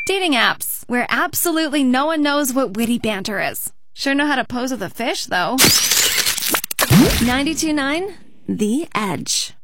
Dating apps, where absolutely no one knows what witty banter is. Sure know how to pose with a fish, though. 92.9 The Edge.